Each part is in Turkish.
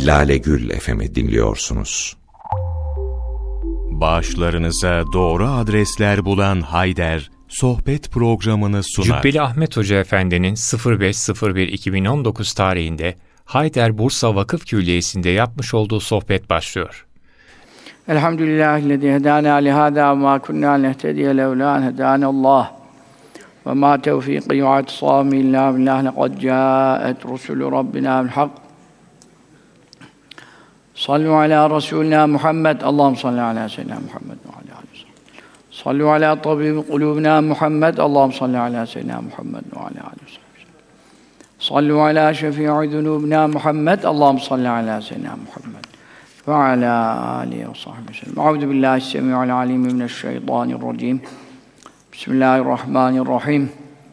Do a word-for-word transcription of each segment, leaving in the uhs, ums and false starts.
Lale Gül F M'i dinliyorsunuz. Bağışlarınıza doğru adresler bulan Hayder, sohbet programını sunar. Cübbeli Ahmet Hoca Efendi'nin sıfır beş sıfır bir iki bin on dokuz tarihinde Hayder Bursa Vakıf Külliyesi'nde yapmış olduğu sohbet başlıyor. Elhamdülillahillezî hedâna lihâzâ ve mâ kunnâ nehtediye levlâ en hedânallâh ve mâ tevfîkî ve i'tisâmî illâ billâh lekad câet rusulü rabbinâ bil hak. Sallu alâ Resulina Muhammed. Allahümme salli alâ seyyidina Muhammed ve alâ âlihi. Sallu alâ tabîbi kulûbina Muhammed. Allahümme salli alâ seyyidina Muhammed ve alâ âlihi. Sallu alâ şefî'i zunûbina Muhammed. Allahümme salli alâ seyyidina Muhammed ve alâ âlihi ve sahbihi sellem. Euzu billahi s-semî'il alîm mineşşeytânirracîm. Bismillahirrahmanirrahim.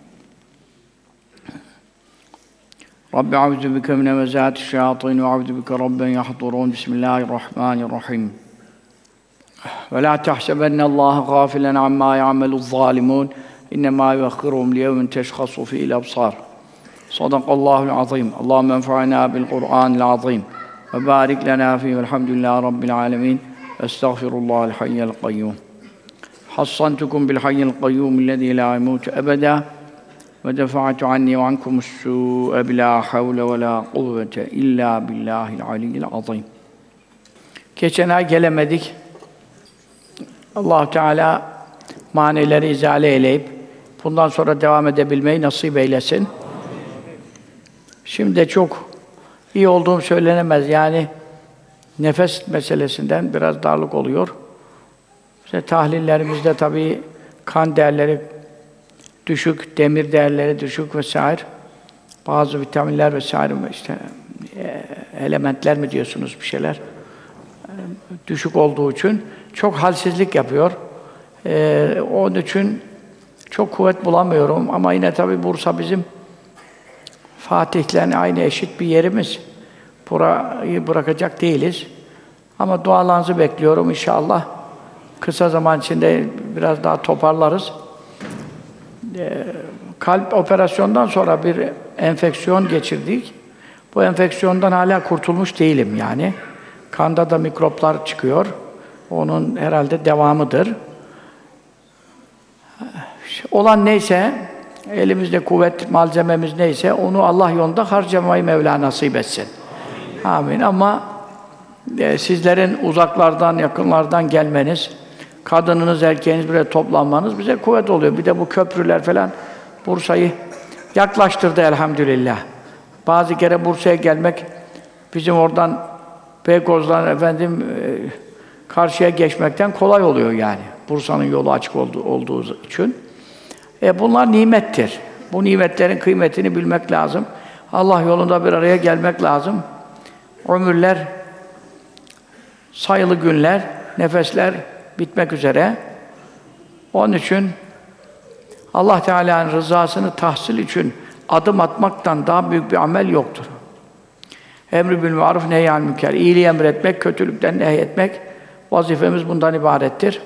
Rabbi a'udhu bike min hemezâti şeyâtîn ve a'udhu bike rabben yahdurûn. Bismillahirrahmanirrahim. Ve lâ tehsebennallâhe gâfilen ammâ ya'melu'z-zâlimûn. İnnemâ yuakhiruhum liyevmin teşhasu fîhil absâr. Sadakallâhu'l azîm. Allâhumme enfa'nâ bil Kur'ânil azîm. Ve bârik lenâ fîhî velhamdülillâhi rabbil âlemîn. Estağfirullâhel hayyel kayyûm. Hassantukum bil hayyil kayyûm ellezî lâ yemûtu ebedâ. Ve defa'tu anni ve ankumus-sû'e bilâ havle ve lâ kuvvete illâ billâhil aliyyil azîm. Geçen ay gelemedik. Allah-u Teala manileri izale eyleyip bundan sonra devam edebilmeyi nasip eylesin. Şimdi de çok iyi olduğum söylenemez. Yani nefes meselesinden biraz darlık oluyor. İşte tahlillerimizde tabii kan değerleri düşük, demir değerleri düşük vesaire. Bazı vitaminler vesaire işte elementler mi diyorsunuz bir şeyler düşük olduğu için çok halsizlik yapıyor. Ee, onun için çok kuvvet bulamıyorum ama yine tabii Bursa bizim Fatih'le aynı eşit bir yerimiz. Burayı bırakacak değiliz. Ama dualarınızı bekliyorum inşallah. Kısa zaman içinde biraz daha toparlarız. Ee, kalp operasyondan sonra bir enfeksiyon geçirdik. Bu enfeksiyondan hala kurtulmuş değilim yani. Kanda da mikroplar çıkıyor. Onun herhalde devamıdır. Olan neyse, elimizde kuvvet, malzememiz neyse, onu Allah yolunda harcamayı Mevla nasip etsin. Amin. Ama e, sizlerin uzaklardan, yakınlardan gelmeniz, kadınınız, erkeğiniz bile toplanmanız bize kuvvet oluyor. Bir de bu köprüler falan Bursa'yı yaklaştırdı elhamdülillah. Bazı kere Bursa'ya gelmek, bizim oradan Beykoz'dan efendim e, karşıya geçmekten kolay oluyor yani. Bursa'nın yolu açık olduğu, olduğu için. E bunlar nimettir. Bu nimetlerin kıymetini bilmek lazım. Allah yolunda bir araya gelmek lazım. Ömürler, sayılı günler, nefesler bitmek üzere. Onun için Allah Teala'nın rızasını tahsil için adım atmaktan daha büyük bir amel yoktur. Emr-i bil maruf nehy-i münker. İyiliği emretmek, kötülükten nehyetmek vazifemiz bundan ibarettir.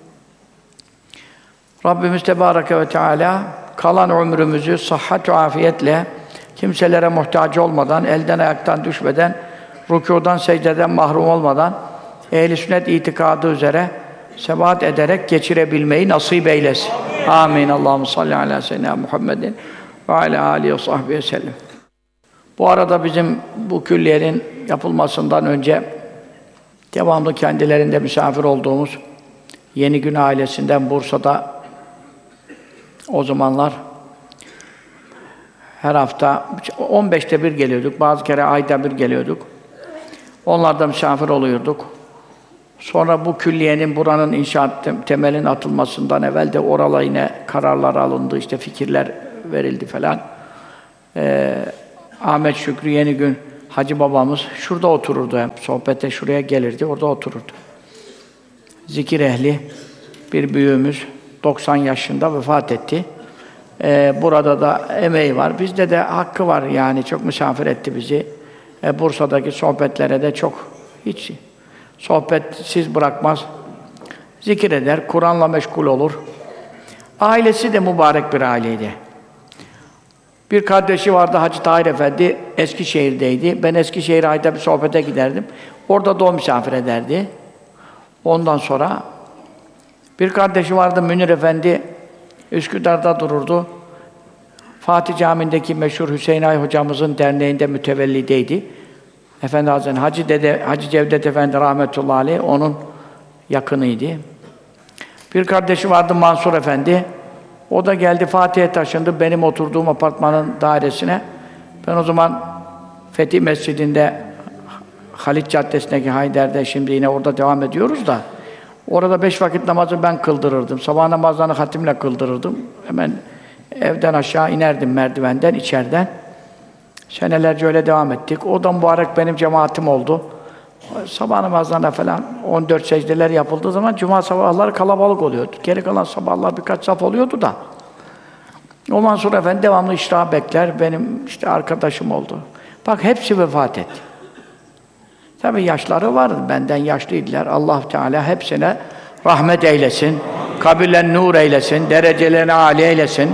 Rabbimiz Tebareke ve Teala kalan ömrümüzü sıhhat ve afiyetle, kimselere muhtaç olmadan, elden ayaktan düşmeden, rükûdan, secdeden mahrum olmadan, ehl-i sünnet itikadı üzere sebat ederek geçirebilmeyi nasip eylesin. Amin. Amin. Allahumme salli ala seyyidina Muhammedin ve ala âlihi ve sahbihi sellem. Bu arada bizim bu külliyenin yapılmasından önce devamlı kendilerinde misafir olduğumuz Yeni Gün ailesinden Bursa'da o zamanlar her hafta on beşte bir geliyorduk, bazı kere ayda bir geliyorduk. Onlardan misafir oluyorduk. Sonra bu külliyenin, buranın inşaat temelinin atılmasından evvel de orala yine kararlar alındı, işte fikirler verildi falan. Ee, Ahmet Şükrü Yeni Gün Hacı babamız şurada otururdu, hem sohbete şuraya gelirdi, orada otururdu. Zikir ehli bir büyüğümüz doksan yaşında vefat etti. Ee, burada da emeği var. Bizde de hakkı var yani, çok misafir etti bizi. Ee, Bursa'daki sohbetlere de çok hiç sohbetsiz bırakmaz. Zikir eder, Kur'an'la meşgul olur. Ailesi de mübarek bir aileydi. Bir kardeşi vardı Hacı Tahir Efendi, Eskişehir'deydi. Ben Eskişehir'e ayda bir sohbete giderdim. Orada da o misafir ederdi. Ondan sonra bir kardeşi vardı Münir Efendi, Üsküdar'da dururdu. Fatih Camii'ndeki meşhur Hüseyin Ay hocamızın derneğinde mütevellideydi. Efendi Hazretleri, Hacı Dede, Hacı Cevdet Efendi rahmetullahi aleyh onun yakınıydı. Bir kardeşi vardı Mansur Efendi. O da geldi Fatih'e taşındı benim oturduğum apartmanın dairesine. Ben o zaman Fethi Mescidi'nde Halit Caddesi'ndeki Hayder'de şimdi yine orada devam ediyoruz da orada beş vakit namazı ben kıldırırdım. Sabah namazlarını hatimle kıldırırdım. Hemen evden aşağı inerdim merdivenden, içeriden. Senelerce öyle devam ettik. O da mübarek benim cemaatim oldu. Sabah namazlarına falan on dört secdeler yapıldığı zaman cuma sabahları kalabalık oluyordu. Geri kalan sabahlar birkaç saf oluyordu da. O Mansur Efendi devamlı iştah bekler. Benim işte arkadaşım oldu. Bak hepsi vefat etti. Tabii yaşları vardı. Benden yaşlıydılar. Allah Teala hepsine rahmet eylesin. Kabirlerini nur eylesin. Derecelerini âli eylesin.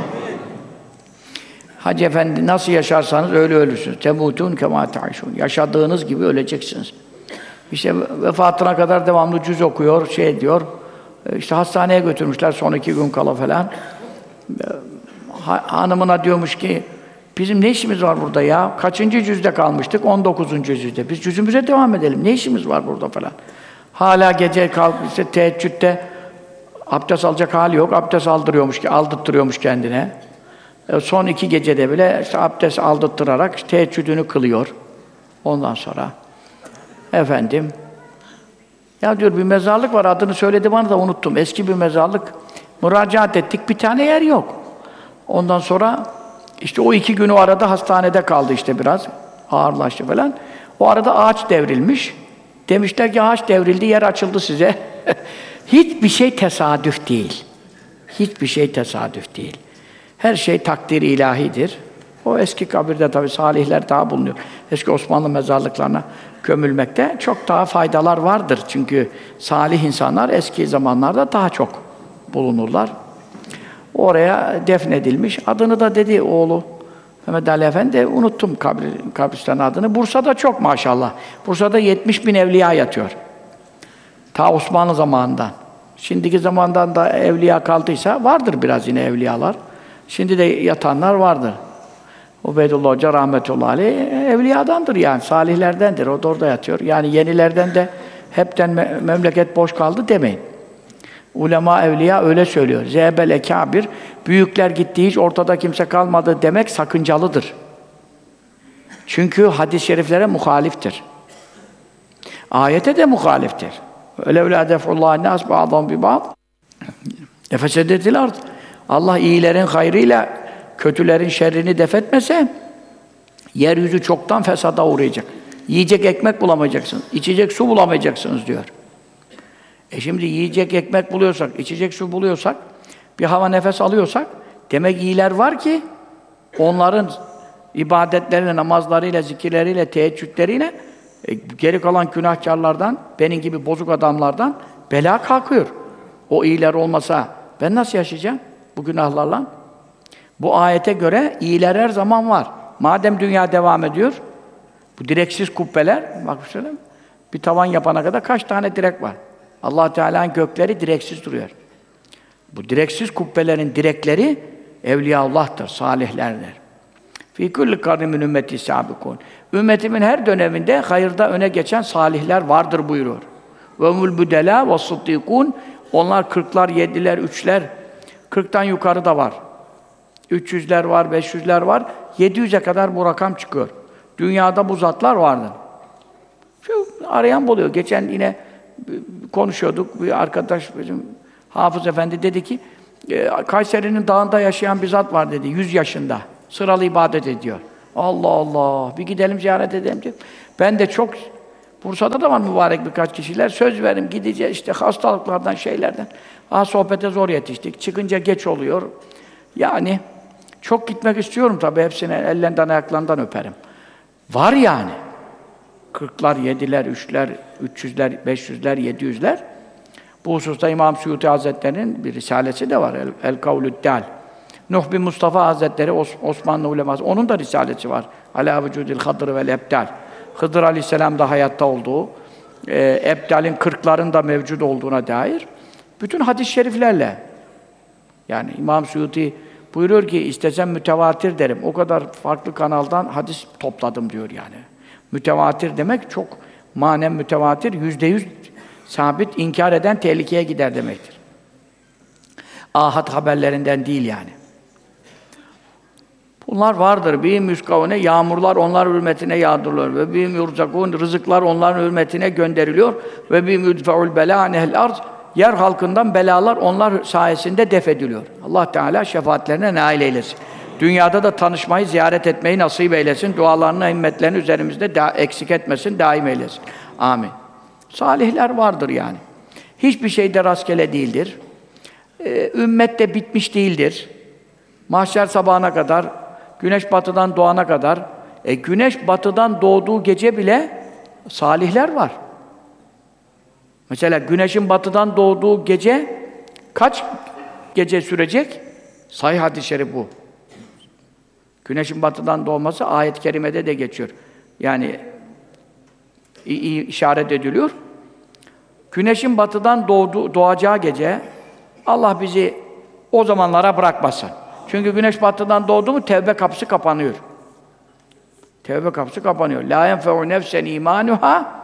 Hacı Efendi nasıl yaşarsanız öyle ölürsünüz. Temutun kemâ te'işûn. Yaşadığınız gibi öleceksiniz. İşte vefatına kadar devamlı cüz okuyor, şey diyor. İşte hastaneye götürmüşler son iki gün kala falan. Ha, hanımına diyormuş ki, bizim ne işimiz var burada ya? Kaçıncı cüzde kalmıştık? on dokuzuncu cüzde. Biz cüzümüze devam edelim. Ne işimiz var burada falan. Hala gece kalk, işte teheccüdde abdest alacak hali yok. Abdest aldırıyormuş ki, aldırtırıyormuş kendine. Son iki gecede bile işte abdest aldırttırarak işte teheccüdünü kılıyor. Ondan sonra efendim ya diyor bir mezarlık var adını söyledi bana da unuttum. Eski bir mezarlık. Müracaat ettik. Bir tane yer yok. Ondan sonra işte o iki gün o arada hastanede kaldı işte biraz. Ağırlaştı falan. O arada ağaç devrilmiş. Demişler ki ağaç devrildi, yer açıldı size. Hiçbir şey tesadüf değil. Hiçbir şey tesadüf değil. Her şey takdir ilahidir. O eski kabirde tabii salihler daha bulunuyor. Eski Osmanlı mezarlıklarına gömülmekte çok daha faydalar vardır. Çünkü salih insanlar eski zamanlarda daha çok bulunurlar. Oraya defnedilmiş. Adını da dedi oğlu Mehmet Ali Efendi, unuttum kabri, kabristan adını. Bursa'da çok maşallah. Bursa'da yetmiş bin evliya yatıyor. Ta Osmanlı zamanından. Şimdiki zamandan da evliya kaldıysa vardır biraz yine evliyalar. Şimdi de yatanlar vardır. Ubeydullah Hoca rahmetullahi aleyh evliyadandır yani, salihlerdendir. O da orada yatıyor. Yani yenilerden de hepten me- memleket boş kaldı demeyin. Ulema, evliya öyle söylüyor. Zehebel ekabir, büyükler gitti hiç ortada kimse kalmadı demek sakıncalıdır. Çünkü hadis-i şeriflere muhaliftir. Ayete de muhaliftir. Öyle öyle def'ullâhi nâs ba'dâhum bi ba'd. Efesedetil ard. Allah iyilerin hayrıyla kötülerin şerrini defetmese yeryüzü çoktan fesada uğrayacak. Yiyecek ekmek bulamayacaksınız, içecek su bulamayacaksınız diyor. E şimdi yiyecek ekmek buluyorsak, içecek su buluyorsak, bir hava nefes alıyorsak, demek iyiler var ki onların ibadetleriyle, namazlarıyla, zikirleriyle, teheccüdleriyle e, geri kalan günahkarlardan, benim gibi bozuk adamlardan bela kalkıyor. O iyiler olmasa ben nasıl yaşayacağım bu günahlarla? Bu ayete göre iyiler her zaman var. Madem dünya devam ediyor, bu direksiz kubbeler, bak şöyle, bir tavan yapana kadar kaç tane direk var? Allah Teala'nın gökleri direksiz duruyor. Bu direksiz kubbelerin direkleri Evliyaullah'tır, salihlerdir. Fî kulli karnin min ümmeti sâbikûn. Ümmetimin her döneminde hayırda öne geçen salihler vardır buyuruyor. Ve humul budelâ ve sıddîkûn. Onlar kırklar, yediler, üçler, kırktan yukarı da var. üç yüzler var, beş yüzler var, yedi yüze kadar bu rakam çıkıyor. Dünyada bu zatlar vardır. Şu arayan buluyor. Geçen yine konuşuyorduk, bir arkadaş bizim Hafız Efendi dedi ki, Kayseri'nin dağında yaşayan bir zat var dedi, yüz yaşında, sıralı ibadet ediyor. Allah Allah, bir gidelim ziyaret edelim diyor. Ben de çok, Bursa'da da var mübarek birkaç kişiler, söz verim gideceğiz işte hastalıklardan, şeylerden. Ha sohbete zor yetiştik, çıkınca geç oluyor. Yani çok gitmek istiyorum tabii, hepsine ellerinden ayaklarından öperim. Var yani. Kırklar, yediler, üçler, üç yüzler, beş yüzler, yedi yüzler. Bu hususta İmam Suyuti Hazretleri'nin bir risalesi de var. El, El Kavlü'd-Dâl. Nuh bin Mustafa Hazretleri, Osmanlı uleması, onun da risalesi var. Alâ vücudil Hıdır vel ebdal. Hıdır Aleyhisselam da hayatta olduğu, e, ebdalin kırkların da mevcut olduğuna dair bütün hadis-i şeriflerle. Yani İmam Suyuti buyuruyor ki, istesem mütevatir derim. O kadar farklı kanaldan hadis topladım diyor yani. Mütevatir demek çok manen mütevatir, yüzde yüz sabit, inkar eden tehlikeye gider demektir. Ahad haberlerinden değil yani. Bunlar vardır. Bihim yuskavune, yağmurlar onlar hürmetine yağdırılıyor. Ve bihim yurzakun, rızıklar onların hürmetine gönderiliyor. Ve bihim yudfeul belâ nehl arz, yer halkından belalar onlar sayesinde def ediliyor. Allah Teala şefaatlerine nail eylesin. Dünyada da tanışmayı, ziyaret etmeyi nasip eylesin. Dualarını, himmetlerini üzerimizde da eksik etmesin, daim eylesin. Amin. Salihler vardır yani. Hiçbir şey de rastgele değildir. Ee, ümmet de bitmiş değildir. Mahşer sabahına kadar, güneş batıdan doğana kadar, e, güneş batıdan doğduğu gece bile salihler var. Mesela güneşin batıdan doğduğu gece kaç gece sürecek? Sahih hadis-i şerif bu. Güneşin batıdan doğması ayet-i kerimede de geçiyor. Yani iyi işaret ediliyor. Güneşin batıdan doğdu, doğacağı gece Allah bizi o zamanlara bırakmasın. Çünkü güneş batıdan doğdu mu tevbe kapısı kapanıyor. Tevbe kapısı kapanıyor. La yenfe'u nefsen imanuha.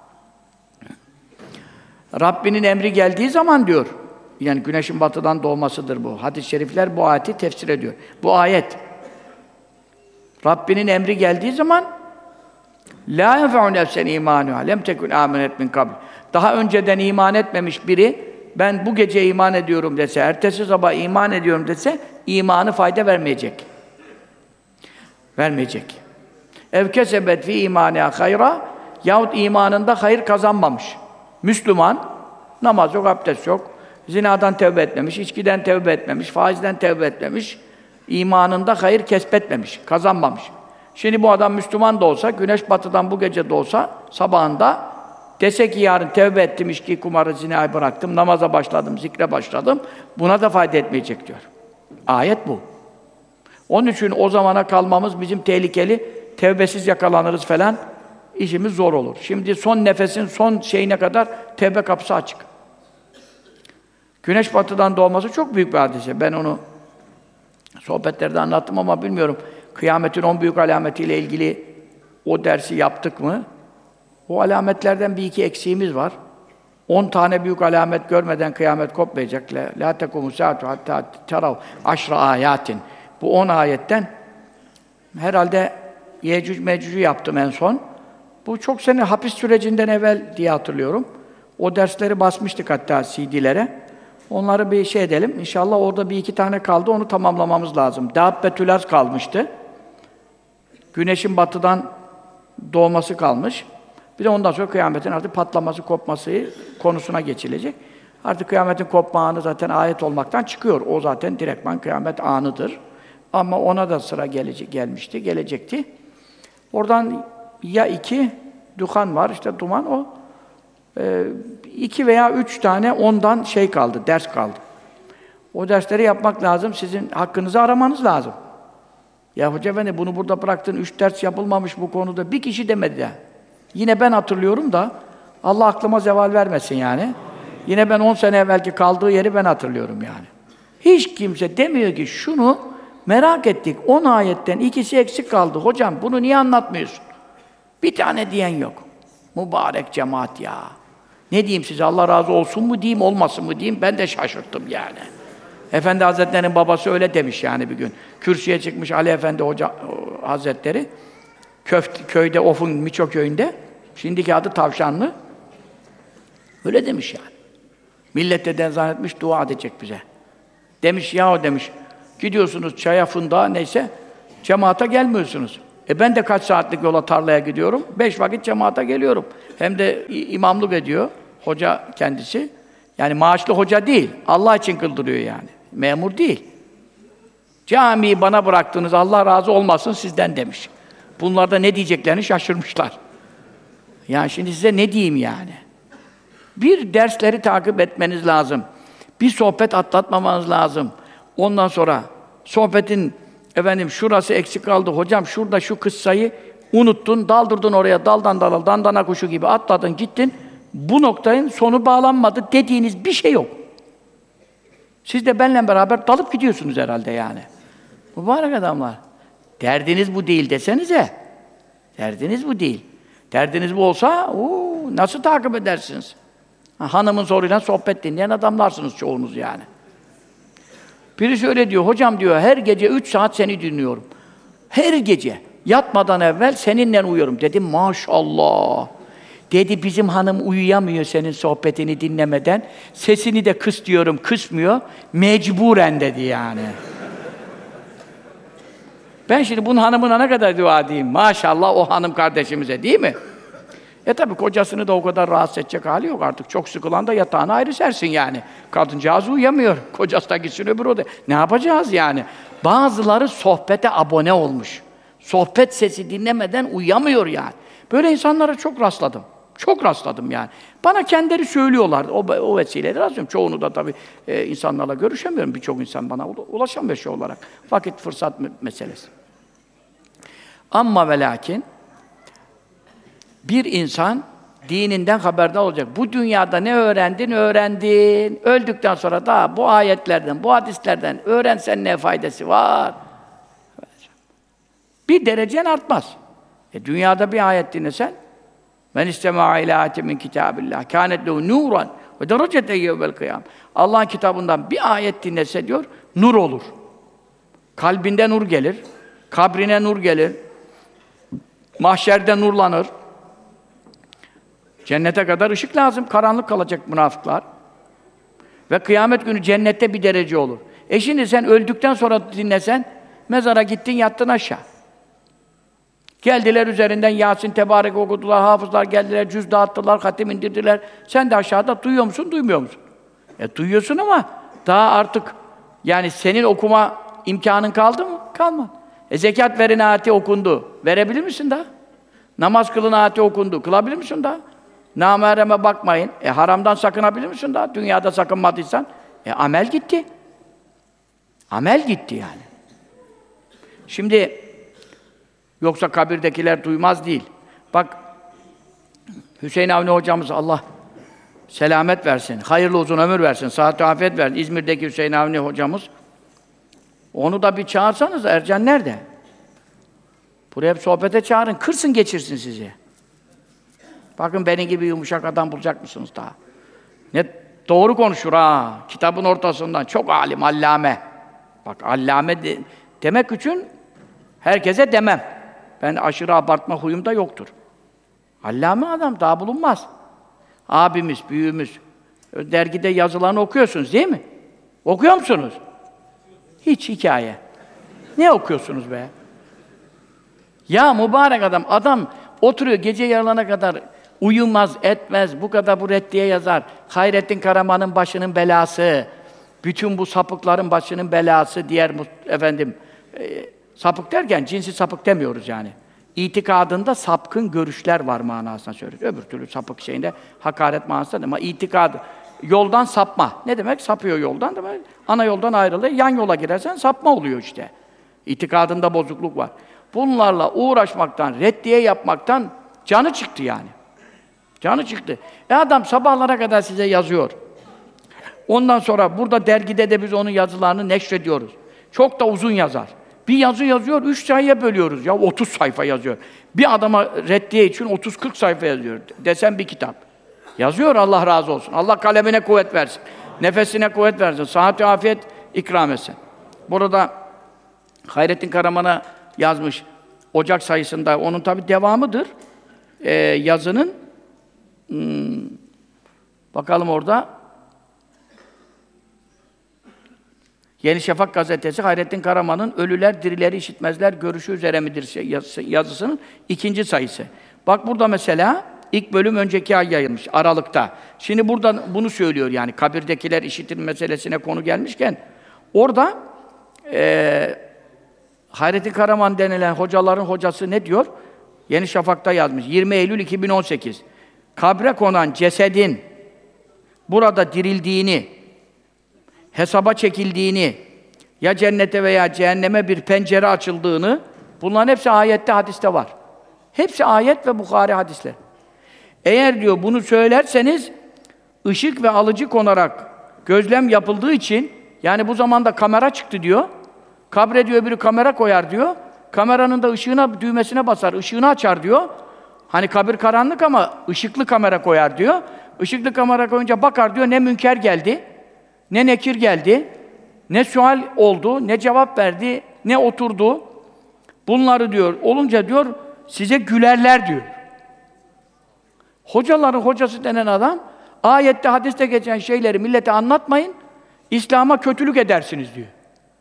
Rabbinin emri geldiği zaman diyor. Yani güneşin batıdan doğmasıdır bu. Hadis-i şerifler bu ayeti tefsir ediyor. Bu ayet. Rabbinin emri geldiği zaman la yenfe'u nefsen imanuha lem tekun amenet min kabl. Daha önceden iman etmemiş biri ben bu gece iman ediyorum dese, ertesi sabah iman ediyorum dese imanı fayda vermeyecek. Vermeyecek. Ev kesebet fi imaniha hayra, yahut imanında hayır kazanmamış. Müslüman, namaz yok, abdest yok, zinadan tevbe etmemiş, içkiden tevbe etmemiş, faizden tevbe etmemiş, imanında hayır kesbetmemiş, kazanmamış. Şimdi bu adam Müslüman da olsa, güneş batıdan bu gece de olsa, sabahında dese ki yarın tevbe ettim, içki, kumarı, zinayı bıraktım, namaza başladım, zikre başladım, buna da fayda etmeyecek diyor. Ayet bu. Onun için o zamana kalmamız bizim tehlikeli, tevbesiz yakalanırız falan, işimiz zor olur. Şimdi son nefesin son şeyine kadar tevbe kapısı açık. Güneş batıdan doğması çok büyük bir hadise. Ben onu sohbetlerde anlattım ama bilmiyorum, kıyametin on büyük alametiyle ilgili o dersi yaptık mı? O alametlerden bir iki eksiğimiz var. On tane büyük alamet görmeden kıyamet kopmayacak. La tekumu saatu hatta terav aşra ayatin. Bu on ayetten herhalde Yecüc Mecüc'ü yaptım en son. Bu çok sene hapis sürecinden evvel diye hatırlıyorum. O dersleri basmıştık hatta C D'lere. Onları bir şey edelim. İnşallah orada bir iki tane kaldı. Onu tamamlamamız lazım. Dâbbetül arz kalmıştı. Güneşin batıdan doğması kalmış. Bir de ondan sonra kıyametin artık patlaması, kopması konusuna geçilecek. Artık kıyametin kopma anı zaten ayet olmaktan çıkıyor. O zaten direktman kıyamet anıdır. Ama ona da sıra gelecek, gelmişti, gelecekti. Oradan ya iki duhan var, işte duman o. Ee, iki veya üç tane ondan şey kaldı, ders kaldı. O dersleri yapmak lazım, sizin hakkınızı aramanız lazım. Ya Hoca Efendi bunu burada bıraktın, üç ders yapılmamış bu konuda, bir kişi demedi ya. Yine ben hatırlıyorum da, Allah aklıma zeval vermesin yani. Yine ben on sene evvelki kaldığı yeri ben hatırlıyorum yani. Hiç kimse demiyor ki şunu merak ettik, on ayetten ikisi eksik kaldı. Hocam bunu niye anlatmıyorsun? Bir tane diyen yok. Mübarek cemaat ya. Ne diyeyim size, Allah razı olsun mu diyeyim, olmasın mı diyeyim, ben de şaşırttım yani. Efendi Hazretleri'nin babası öyle demiş yani bir gün. Kürsüye çıkmış Ali Efendi Hoca Hazretleri. Köft, köyde, Of'un Miço köyünde. Şimdiki adı Tavşanlı. Öyle demiş yani. Millet de zannetmiş, dua edecek bize. Demiş, yahu demiş, gidiyorsunuz çaya, fındığa, neyse, cemaate gelmiyorsunuz. E ben de kaç saatlik yola tarlaya gidiyorum, beş vakit cemaate geliyorum. Hem de imamlık ediyor, hoca kendisi. Yani maaşlı hoca değil, Allah için kıldırıyor yani. Memur değil. Camiyi bana bıraktınız, Allah razı olmasın sizden demiş. Bunlar da ne diyeceklerini şaşırmışlar. Yani şimdi size ne diyeyim yani? Bir dersleri takip etmeniz lazım. Bir sohbet atlatmamanız lazım. Ondan sonra sohbetin efendim şurası eksik kaldı, hocam şurada şu kıssayı unuttun, daldırdın oraya, daldan dala, dandana kuşu gibi atladın, gittin. Bu noktanın sonu bağlanmadı dediğiniz bir şey yok. Siz de benimle beraber dalıp gidiyorsunuz herhalde yani. Mübarek adamlar. Derdiniz bu değil desenize. Derdiniz bu değil. Derdiniz bu olsa, ooo, nasıl takip edersiniz? Ha, hanımın soruyla sohbet dinleyen adamlarsınız çoğunuz yani. Birisi öyle diyor, hocam diyor, her gece üç saat seni dinliyorum. Her gece. Yatmadan evvel seninle uyuyorum. Dedim, maşallah. Dedi, bizim hanım uyuyamıyor senin sohbetini dinlemeden. Sesini de kıs diyorum, kısmıyor. Mecburen dedi yani. Ben şimdi bunun hanımına ne kadar dua edeyim? Maşallah o hanım kardeşimize, değil mi? E tabi kocasını da o kadar rahatsız edecek hali yok artık. Çok sıkılan da yatağına ayrı sersin yani. Kadıncağız uyuyamıyor. Kocası da gitsin öbür odaya. Ne yapacağız yani? Bazıları sohbete abone olmuş. Sohbet sesi dinlemeden uyuyamıyor yani. Böyle insanlara çok rastladım. Çok rastladım yani. Bana kendileri söylüyorlar. O, o vesileyle rastlıyorum. Çoğunu da tabii e, insanlarla görüşemiyorum. Birçok insan bana ulaşamıyor şey olarak. Vakit, fırsat meselesi. Amma ve lakin bir insan dininden haberdar olacak. Bu dünyada ne öğrendin, öğrendin. Öldükten sonra da bu ayetlerden, bu hadislerden öğrensen ne faydası var? Bir derecen artmaz. E, dünyada bir ayet dinlesen, men istema'a ila ayetin min kitabillah kânet lehu nûran ve dereceten yevmel kıyâm. Allah'ın kitabından bir ayet dinlese diyor, nur olur. Kalbinde nur gelir, kabrine nur gelir, mahşerde nurlanır. Cennete kadar ışık lazım, karanlık kalacak münafıklar. Ve kıyamet günü cennette bir derece olur. E şimdi sen öldükten sonra dinlesen, mezara gittin, yattın aşağı. Geldiler üzerinden Yasin, Tebarek okudular, hafızlar geldiler, cüz dağıttılar, hatim indirdiler. Sen de aşağıda duyuyor musun, duymuyor musun? E duyuyorsun ama daha artık yani senin okuma imkanın kaldı mı? Kalmadı. E zekat verin ayeti okundu. Verebilir misin daha? Namaz kılın ayeti okundu. Kılabilir misin daha? Nâmereme bakmayın. E haramdan sakınabilir misin daha? Dünyada sakınmadıysan. E amel gitti. Amel gitti yani. Şimdi yoksa kabirdekiler duymaz değil. Bak Hüseyin Avni hocamız Allah selamet versin, hayırlı uzun ömür versin, sıhhat ve afiyet versin. İzmir'deki Hüseyin Avni hocamız. Onu da bir çağırsanız, Ercan nerede? Buraya bir sohbete çağırın, kırsın geçirsin sizi. Bakın benim gibi yumuşak adam bulacak mısınız daha? Ne doğru konuşur ha, kitabın ortasından, çok alim, allame. Bak allame de, demek için herkese demem. Ben aşırı abartma huyum da yoktur. Allame adam, daha bulunmaz. Abimiz, büyüğümüz, dergide yazılarını okuyorsunuz değil mi? Okuyor musunuz? Hiç hikaye. Ne okuyorsunuz be? Ya mübarek adam, adam oturuyor gece yarılarına kadar uyumaz, etmez, bu kadar bu reddiye yazar. Hayrettin Karaman'ın başının belası, bütün bu sapıkların başının belası, diğer efendim, e, sapık derken cinsi sapık demiyoruz yani. İtikadında sapkın görüşler var manasına söylüyoruz. Öbür türlü sapık şeyinde hakaret manasında ama itikadı, yoldan sapma. Ne demek? Sapıyor yoldan demek. Ana yoldan ayrılıyor, yan yola girersen sapma oluyor işte. İtikadında bozukluk var. Bunlarla uğraşmaktan, reddiye yapmaktan canı çıktı yani. Canı çıktı. E adam sabahlara kadar size yazıyor. Ondan sonra burada dergide de biz onun yazılarını neşrediyoruz. Çok da uzun yazar. Bir yazı yazıyor, üç sayıya bölüyoruz ya, otuz sayfa yazıyor. Bir adama reddiye için otuz kırk sayfa yazıyor. Desem bir kitap. Yazıyor, Allah razı olsun. Allah kalemine kuvvet versin. Nefesine kuvvet versin. Sıhhat ve afiyet ikram etsin. Burada Hayrettin Karaman'a yazmış Ocak sayısında, onun tabi devamıdır. Ee, yazının hmm, bakalım orada Yeni Şafak gazetesi Hayrettin Karaman'ın Ölüler Dirileri İşitmezler görüşü üzere midir şey, yazısı, yazısının ikinci sayısı. Bak burada mesela ilk bölüm önceki ay yayılmış Aralık'ta. Şimdi burada bunu söylüyor yani kabirdekiler işitir meselesine konu gelmişken orada e, Hayrettin Karaman denilen hocaların hocası ne diyor? Yeni Şafak'ta yazmış. yirmi Eylül iki bin on sekiz. Kabre konan cesedin burada dirildiğini, hesaba çekildiğini, ya cennete veya cehenneme bir pencere açıldığını, bunların hepsi ayette, hadiste var. Hepsi ayet ve Bukhari hadisler. Eğer diyor bunu söylerseniz, ışık ve alıcı konarak gözlem yapıldığı için, yani bu zamanda kamera çıktı diyor, kabre diyor biri kamera koyar diyor, kameranın da ışığına, düğmesine basar, ışığını açar diyor. Hani kabir karanlık ama ışıklı kamera koyar diyor. Işıklı kamera koyunca bakar diyor, ne münker geldi, ne nekir geldi, ne sual oldu, ne cevap verdi, ne oturdu. Bunları diyor, olunca diyor, size gülerler diyor. Hocaların hocası denen adam, ayette, hadiste geçen şeyleri millete anlatmayın, İslam'a kötülük edersiniz diyor.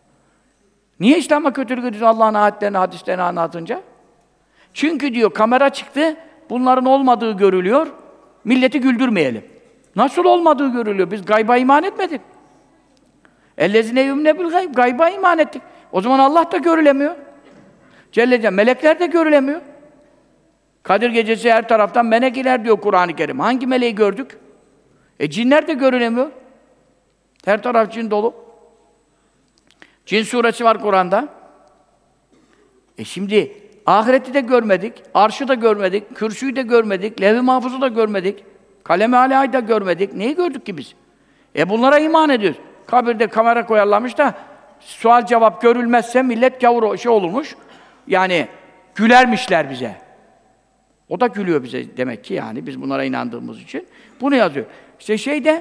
Niye İslam'a kötülük ediyorsun Allah'ın ayetlerini, hadislerini anlatınca? Çünkü diyor, kamera çıktı, bunların olmadığı görülüyor, milleti güldürmeyelim. Nasıl olmadığı görülüyor? Biz gayba iman etmedik. اَلَّذِينَ يُمْنَ بِالْغَيْبِ Gayba iman ettik. O zaman Allah da görülemiyor. Celle Celle, melekler de görülemiyor. Kadir gecesi her taraftan melek iner diyor Kur'an-ı Kerim. Hangi meleği gördük? E cinler de görülemiyor. Her taraf cin dolu. Cin suresi var Kur'an'da. E şimdi ahireti de görmedik, arşı da görmedik, kürsüyü de görmedik, levh-i mahfuzu da görmedik, kalem-i alâyı da görmedik. Neyi gördük ki biz? E bunlara iman ediyoruz. Kabirde kamera koyarlamış da sual cevap görülmezse millet gavur şey olurmuş. Yani gülermişler bize. O da gülüyor bize demek ki yani biz bunlara inandığımız için. Bunu yazıyor. İşte şeyde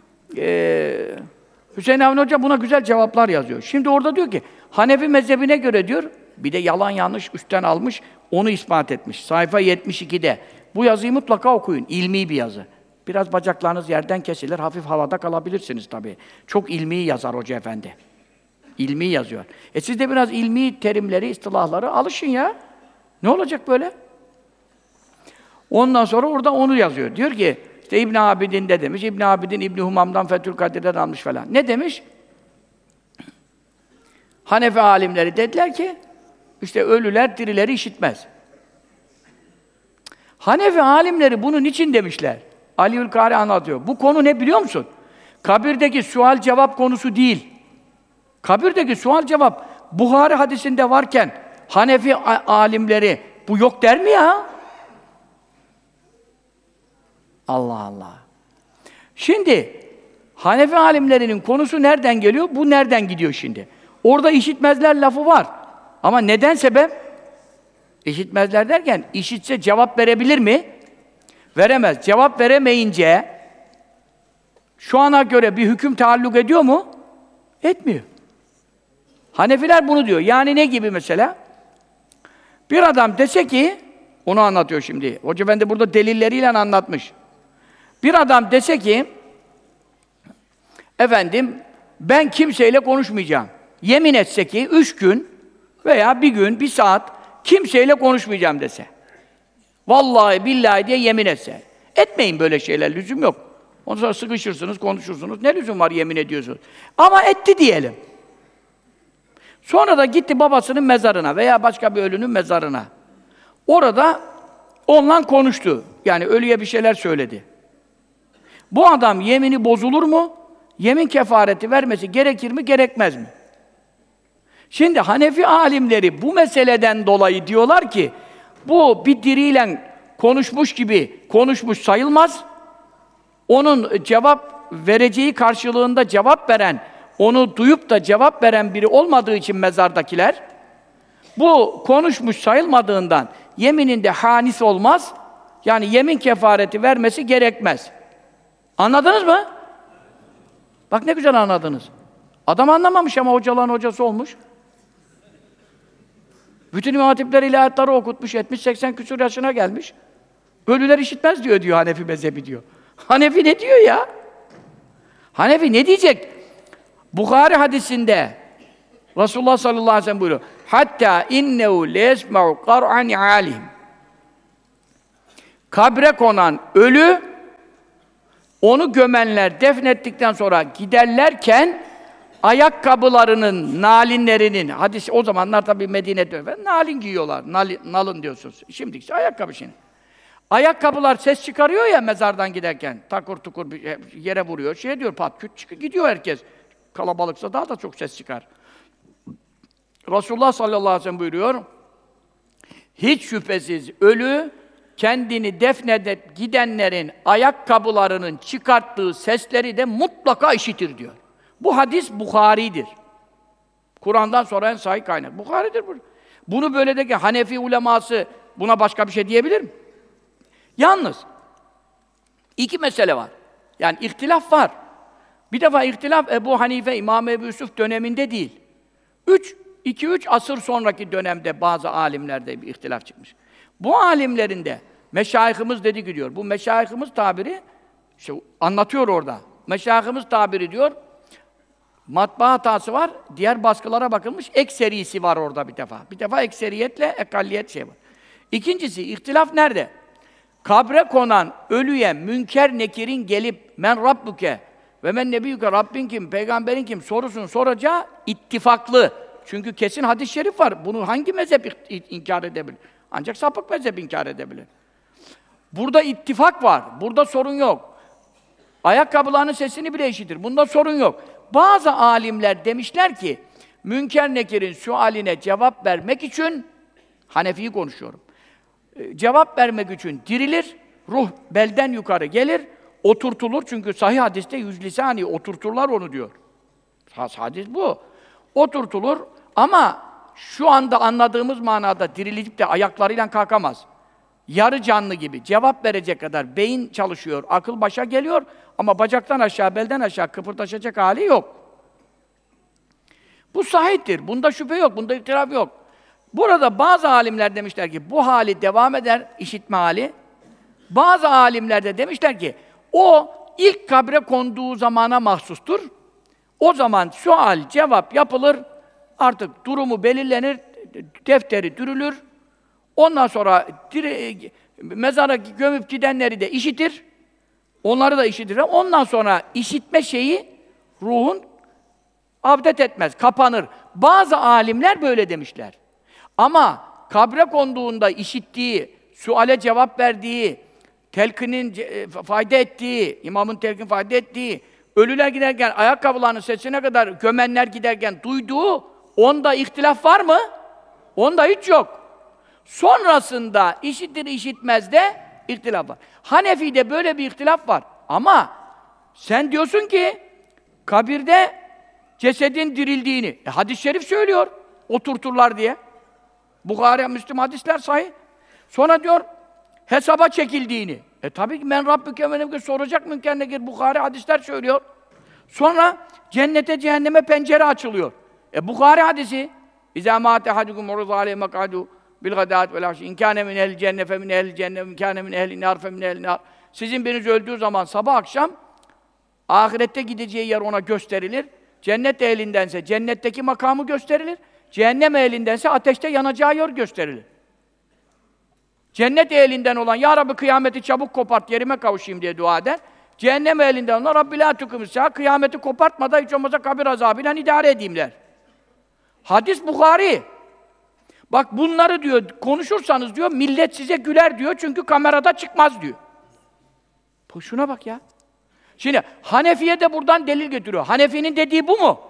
ee, Hüseyin Avni Hoca buna güzel cevaplar yazıyor. Şimdi orada diyor ki Hanefi mezhebine göre diyor, bir de yalan yanlış üstten almış, onu ispat etmiş. Sayfa yetmiş ikide. Bu yazıyı mutlaka okuyun. İlmi bir yazı. Biraz bacaklarınız yerden kesilir, hafif havada kalabilirsiniz tabii. Çok ilmi yazar Hoca Efendi. İlmi yazıyor. E siz de biraz ilmi terimleri, istilahları alışın ya. Ne olacak böyle? Ondan sonra orada onu yazıyor. Diyor ki, işte İbn Abidin de demiş, İbn Abidin İbn Humam'dan Fethül Kadir'den almış falan. Ne demiş? Hanefi alimleri dediler ki, işte ölüler dirileri işitmez. Hanefi alimleri bunun için demişler. Aliülkari anlatıyor. Bu konu ne biliyor musun? Kabirdeki sual cevap konusu değil. Kabirdeki sual cevap Buhari hadisinde varken Hanefi alimleri bu yok der mi ya? Allah Allah. Şimdi Hanefi alimlerinin konusu nereden geliyor? Bu nereden gidiyor şimdi? Orada işitmezler lafı var. Ama neden sebep? İşitmezler derken işitse cevap verebilir mi? Veremez. Cevap veremeyince şu ana göre bir hüküm taalluk ediyor mu? Etmiyor. Hanefiler bunu diyor. Yani ne gibi mesela? Bir adam dese ki, onu anlatıyor şimdi. Hoca Efendi burada delilleriyle anlatmış. Bir adam dese ki, efendim, ben kimseyle konuşmayacağım. Yemin etse ki, üç gün veya bir gün, bir saat kimseyle konuşmayacağım dese. Vallahi, billahi diye yemin etse. Etmeyin böyle şeyler, lüzum yok. Ondan sonra sıkışırsınız, konuşursunuz. Ne lüzum var yemin ediyorsunuz? Ama etti diyelim. Sonra da gitti babasının mezarına veya başka bir ölünün mezarına. Orada onunla konuştu. Yani ölüye bir şeyler söyledi. Bu adam yemini bozulur mu? Yemin kefareti vermesi gerekir mi, gerekmez mi? Şimdi Hanefi alimleri bu meseleden dolayı diyorlar ki bu bir diriyle konuşmuş gibi konuşmuş sayılmaz. Onun cevap vereceği karşılığında cevap veren, onu duyup da cevap veren biri olmadığı için mezardakiler, bu konuşmuş sayılmadığından yemininde hanis olmaz, yani yemin kefareti vermesi gerekmez. Anladınız mı? Bak ne güzel anladınız. Adam anlamamış ama hocaların hocası olmuş. Bütün İmam Hatipler ilahiyatları okutmuş, yetmiş seksen küsur yaşına gelmiş. Ölüler işitmez diyor, diyor Hanefi mezhebi diyor. Hanefi ne diyor ya? Hanefi ne diyecek? Bukhari hadisinde Resulullah sallallahu aleyhi ve sellem buyuruyor. Hatta innehu leyesma'u qar'an alim. Kabre konan ölü, onu gömenler defnettikten sonra giderlerken ayakkabılarının, nalinlerinin, hadis o zamanlar tabii Medine'de nalin giyiyorlar. Nalin, nalın diyorsunuz. Şimdi ise ayakkabı şimdi. Ayakkabılar ses çıkarıyor ya mezardan giderken. Takur tukur bir yere vuruyor. Şey diyor pat küt çıkıyor. Gidiyor herkes. Kalabalıksa daha da çok ses çıkar. Resulullah sallallahu aleyhi ve sellem buyuruyor, hiç şüphesiz ölü, kendini defnedip gidenlerin ayakkabılarının çıkarttığı sesleri de mutlaka işitir diyor. Bu hadis Bukhari'dir. Kur'an'dan sonra en sahih kaynak. Bukhari'dir bu. Bunu böyle de ki Hanefi uleması buna başka bir şey diyebilir mi? Yalnız iki mesele var. Yani ihtilaf var. Bir defa ihtilaf Ebu Hanife, İmam Ebu Yusuf döneminde değil. Üç, iki üç asır sonraki dönemde bazı alimlerde bir ihtilaf çıkmış. Bu alimlerin de meşayihimiz dedi ki diyor. Bu meşayihimiz tabiri işte anlatıyor orada. Meşayihimiz tabiri diyor. Matbaa hatası var. Diğer baskılara bakılmış. Ekserisi var orada bir defa. Bir defa ekseriyetle ekalliyet şey var. İkincisi ihtilaf nerede? Kabre konan ölüye münker nekirin gelip men rabbuke ve men nebiyyuke Rabbin kim, peygamberin kim sorusunu soracağı ittifaklı. Çünkü kesin hadis-i şerif var. Bunu hangi mezhep inkar edebilir? Ancak sapık mezhep inkar edebilir. Burada ittifak var. Burada sorun yok. Ayakkabılarının sesini bile işitir. Bunda sorun yok. Bazı alimler demişler ki münker nekirin sualine cevap vermek için Hanefi'yi konuşuyorum. Cevap vermek için dirilir, ruh belden yukarı gelir, oturtulur çünkü sahih hadiste yüz lisani oturturlar onu diyor. Hadis bu. Oturtulur ama şu anda anladığımız manada dirilip de ayaklarıyla kalkamaz. Yarı canlı gibi cevap verecek kadar beyin çalışıyor, akıl başa geliyor ama bacaktan aşağı, belden aşağı kıpırdaşacak hali yok. Bu sahihtir. Bunda şüphe yok, bunda ihtilaf yok. Burada bazı alimler demişler ki bu hali devam eder, işitme hali. Bazı alimler de demişler ki o ilk kabre konduğu zamana mahsustur. O zaman sual, cevap yapılır, artık durumu belirlenir, defteri dürülür. Ondan sonra dire, mezara gömüp gidenleri de işitir. Onları da işitir. Ondan sonra işitme şeyi ruhun abdet etmez, kapanır. Bazı alimler böyle demişler. Ama kabre konduğunda işittiği, suale cevap verdiği, telkinin fayda ettiği, imamın telkin fayda ettiği, ölüler giderken ayakkabılarının sesine kadar gömenler giderken duyduğu, onda ihtilaf var mı? Onda hiç yok. Sonrasında işitir işitmez de ihtilaf var. Hanefi'de böyle bir ihtilaf var. Ama sen diyorsun ki kabirde cesedin dirildiğini, e, hadis-i şerif söylüyor, oturturlar diye. Bukhari, Müslim hadisler sahih. Sonra diyor, hesaba çekildiğini. E tabii ki men Rabbüke ve nebüke soracak münker nekir. Bukhari hadisler söylüyor. Sonra cennete, cehenneme pencere açılıyor. E Bukhari hadisi, İzâ mâte hadukum uruz aleyhi mek'adu bil gadât vel aşi. İnkâne min ehl cennet fe min ehl cennet, inkâne min ehl nâr fe min ehl nâr. Sizin biriniz öldüğü zaman sabah akşam ahirette gideceği yer ona gösterilir. Cennet ehlindense cennetteki makamı gösterilir. Cehennem ehlindense ateşte yanacağı yer gösterilir. Cennet ehlinden olan ya Rabbi kıyameti çabuk kopart yerime kavuşayım diye dua eder. Cehennem ehlinden olan Rabbi la tukimsa kıyameti kopartma da hiç olmazsa kabir azabıyla idare edeyim der. Hadis Bukhari. Bak bunları diyor konuşursanız diyor millet size güler diyor çünkü kamerada çıkmaz diyor. Şuna bak ya. Şimdi Hanefi'ye de buradan delil getiriyor. Hanefi'nin dediği bu mu?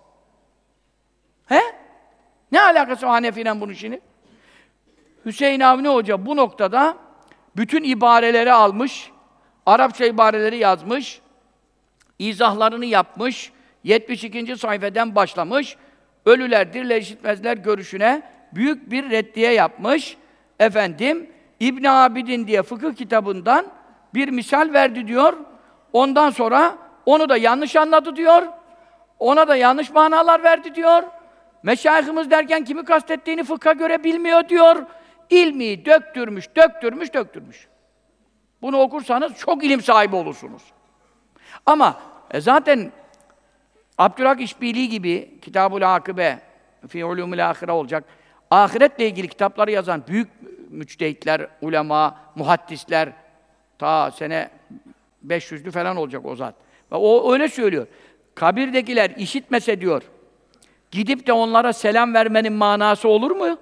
He? Ne alakası var Hanefi'yle bunun şimdi? Hüseyin Avni Hoca bu noktada bütün ibareleri almış, Arapça ibareleri yazmış, izahlarını yapmış, yetmiş ikinci sayfeden başlamış, ölüler diriler işitmezler görüşüne büyük bir reddiye yapmış. Efendim, İbn Abidin diye fıkıh kitabından bir misal verdi diyor. Ondan sonra onu da yanlış anladı diyor. Ona da yanlış manalar verdi diyor. Meşayihimiz derken kimi kastettiğini fıkha göre bilmiyor diyor. İlmi döktürmüş, döktürmüş, döktürmüş. Bunu okursanız çok ilim sahibi olursunuz. Ama e zaten Abdülhak İşbili gibi Kitab-ül Akıbe fi ulûmül âhire olacak. Ahiretle ilgili kitapları yazan büyük müçtehitler, ulema, muhaddisler ta sene beş yüzlü falan olacak o zat. Ve o öyle söylüyor. Kabirdekiler işitmese diyor. Gidip de onlara selam vermenin manası olur mu?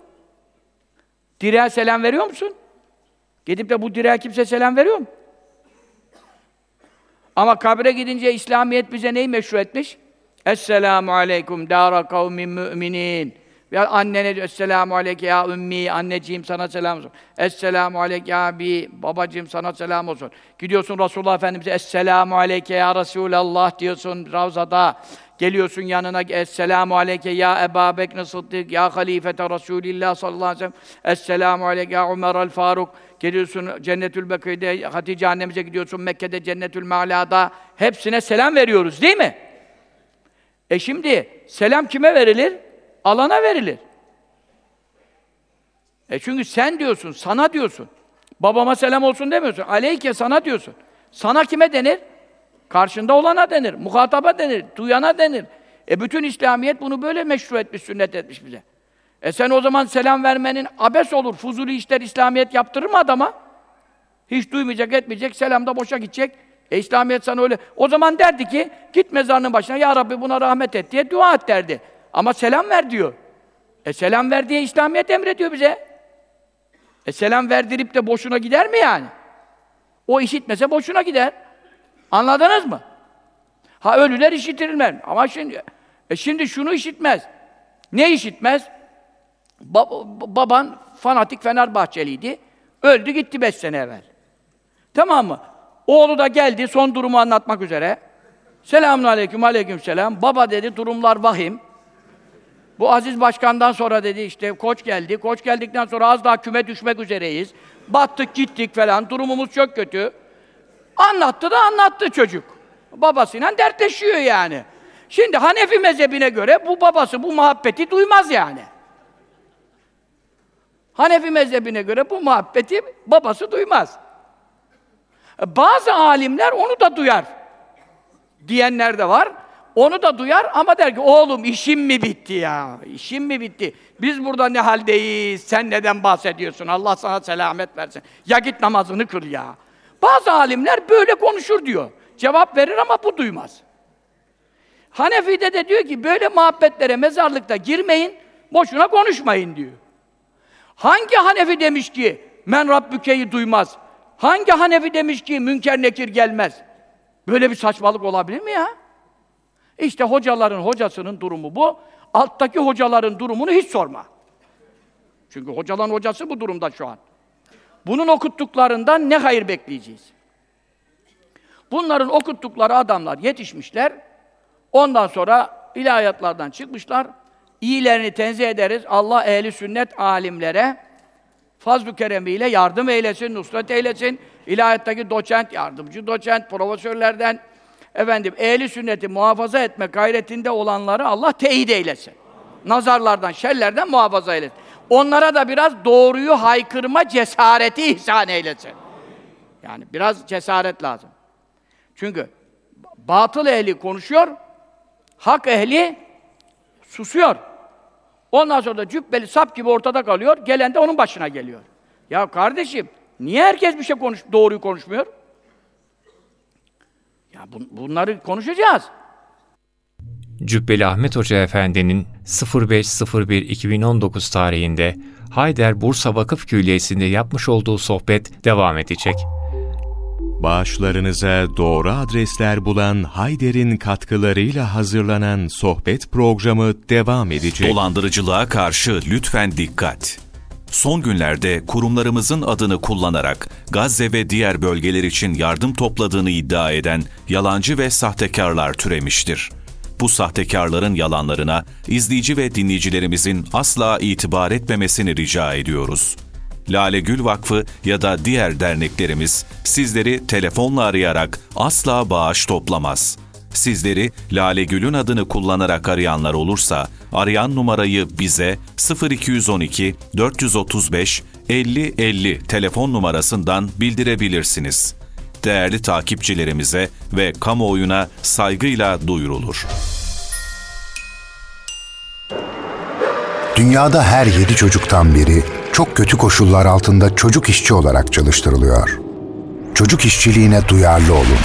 Direğe selam veriyor musun? Gidip de bu direğe kimse selam veriyor mu? Ama kabre gidince İslamiyet bize neyi meşru etmiş? Esselamu aleyküm dâra kavmin müminin Ya annene diyor, Esselamu aleyke ya ümmi, anneciğim sana selam olsun. Esselamu aleyke ya abi, babacığım sana selam olsun. Gidiyorsun Resulullah Efendimiz'e, Esselamu aleyke ya Resulallah diyorsun Ravza'da. Geliyorsun yanına, Esselamu aleyke ya Ebu Bekr Sıddık, ya halifete Resulillah sallallahu aleyhi ve sellem. Esselamu aleyke ya Ömer el-Faruk. Geliyorsun Cennetül Bekir'de, Hatice annemize gidiyorsun, Mekke'de Cennetül Meala'da. Hepsine selam veriyoruz, değil mi? E şimdi, selam kime verilir? Alana verilir. E çünkü sen diyorsun, sana diyorsun. Babama selam olsun demiyorsun. Aleyke sana diyorsun. Sana kime denir? Karşında olana denir. Muhataba denir. Duyana denir. E bütün İslamiyet bunu böyle meşru etmiş, sünnet etmiş bize. E sen o zaman selam vermenin abes olur. Fuzuli işler İslamiyet yaptırır mı adama? Hiç duymayacak, etmeyecek. Selam da boşa gidecek. E İslamiyet sana öyle. O zaman derdi ki, git mezarının başına, Ya Rabbi buna rahmet et diye dua et derdi. Ama selam ver diyor. E selam ver diye İslamiyet emrediyor bize. E selam verdirip de boşuna gider mi yani? O işitmese boşuna gider. Anladınız mı? Ha ölüler işitilmez. Ama şimdi, e şimdi şunu işitmez. Ne işitmez? Ba baban fanatik Fenerbahçeliydi. Öldü gitti beş sene evvel. Tamam mı? Oğlu da geldi son durumu anlatmak üzere. Selamun aleyküm, aleyküm selam. Baba dedi, durumlar vahim. Bu Aziz Başkan'dan sonra dedi işte koç geldi. Koç geldikten sonra az daha küme düşmek üzereyiz. Battık gittik falan. Durumumuz çok kötü. Anlattı da anlattı çocuk. Babasıyla dertleşiyor yani. Şimdi Hanefi mezhebine göre bu babası bu muhabbeti duymaz yani. Hanefi mezhebine göre bu muhabbeti babası duymaz. Bazı alimler onu da duyar. Diyenler de var. Onu da duyar ama der ki oğlum işim mi bitti ya? İşim mi bitti? Biz burada ne haldeyiz? Sen neden bahsediyorsun? Allah sana selamet versin. Ya git namazını kıl ya. Bazı alimler böyle konuşur diyor. Cevap verir ama bu duymaz. Hanefi'de de diyor ki böyle muhabbetlere mezarlıkta girmeyin, boşuna konuşmayın diyor. Hangi Hanefi demiş ki men Rabbüke'yi duymaz? Hangi Hanefi demiş ki münker nekir gelmez? Böyle bir saçmalık olabilir mi ya? İşte hocaların hocasının durumu bu. Alttaki hocaların durumunu hiç sorma. Çünkü hocaların hocası bu durumda şu an. Bunun okuttuklarından ne hayır bekleyeceğiz? Bunların okuttukları adamlar yetişmişler. Ondan sonra ilahiyatlardan çıkmışlar. İyilerini tenzih ederiz. Allah ehli sünnet alimlere fazl-ı keremiyle yardım eylesin, nusret eylesin. İlahiyattaki doçent, yardımcı doçent, profesörlerden efendim ehli sünneti muhafaza etme gayretinde olanları Allah teyit eylesin. Nazarlardan, şerlerden muhafaza eylesin. Onlara da biraz doğruyu haykırma cesareti ihsan eylesin. Yani biraz cesaret lazım. Çünkü batıl ehli konuşuyor, hak ehli susuyor. Ondan sonra da cübbeli sap gibi ortada kalıyor, gelen de onun başına geliyor. Ya kardeşim, niye herkes bir şey konuş, doğruyu konuşmuyor? Ya bun, bunları konuşacağız. Cübbeli Ahmet Hoca Efendi'nin sıfır beş sıfır bir iki bin on dokuz tarihinde Hayder Bursa Vakıf Külliyesi'nde yapmış olduğu sohbet devam edecek. Bağışlarınıza doğru adresler bulan Hayder'in katkılarıyla hazırlanan sohbet programı devam edecek. Dolandırıcılığa karşı lütfen dikkat. Son günlerde kurumlarımızın adını kullanarak Gazze ve diğer bölgeler için yardım topladığını iddia eden yalancı ve sahtekarlar türemiştir. Bu sahtekarların yalanlarına izleyici ve dinleyicilerimizin asla itibar etmemesini rica ediyoruz. Lale Gül Vakfı ya da diğer derneklerimiz sizleri telefonla arayarak asla bağış toplamaz. Sizleri Lale Gül'ün adını kullanarak arayanlar olursa, arayan numarayı bize sıfır iki yüz on iki dört yüz otuz beş elli elli telefon numarasından bildirebilirsiniz. Değerli takipçilerimize ve kamuoyuna saygıyla duyurulur. Dünyada her yedi çocuktan biri çok kötü koşullar altında çocuk işçi olarak çalıştırılıyor. Çocuk işçiliğine duyarlı olun.